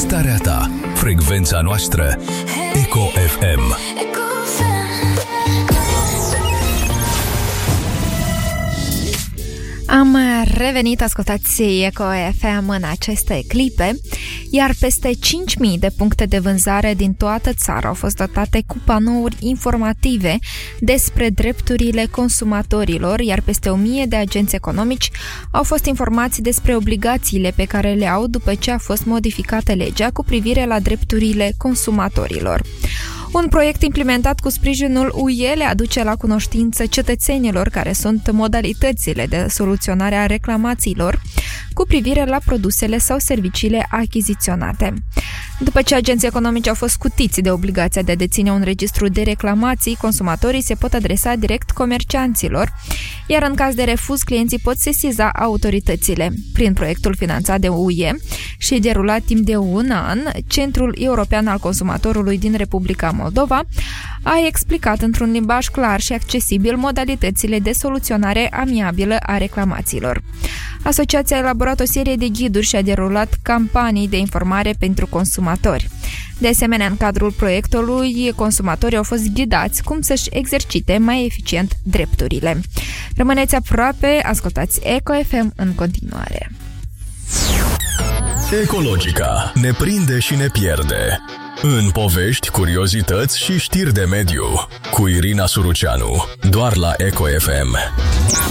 starea ta. Frecvența noastră Eco FM. Am revenit, ascultați Eco FM în aceste clipe, iar peste 5.000 de puncte de vânzare din toată țara au fost dotate cu panouri informative despre drepturile consumatorilor, iar peste 1.000 de agenți economici au fost informați despre obligațiile pe care le au după ce a fost modificată legea cu privire la drepturile consumatorilor. Un proiect implementat cu sprijinul UE le aduce la cunoștință cetățenilor care sunt modalitățile de soluționare a reclamațiilor cu privire la produsele sau serviciile achiziționate. După ce agenții economici au fost scutiți de obligația de a deține un registru de reclamații, consumatorii se pot adresa direct comercianților, iar în caz de refuz, clienții pot sesiza autoritățile. Prin proiectul finanțat de UE și derulat timp de un an, Centrul European al Consumatorului din Republica Moldova a explicat într-un limbaj clar și accesibil modalitățile de soluționare amiabilă a reclamațiilor. Asociația a elaborat o serie de ghiduri și a derulat campanii de informare pentru consumatori. De asemenea, în cadrul proiectului, consumatorii au fost ghidați cum să-și exercite mai eficient drepturile. Rămâneți aproape, ascultați Eco FM în continuare. Ecologica ne prinde și ne pierde. În povești, curiozități și știri de mediu. Cu Irina Suruceanu, doar la Eco FM.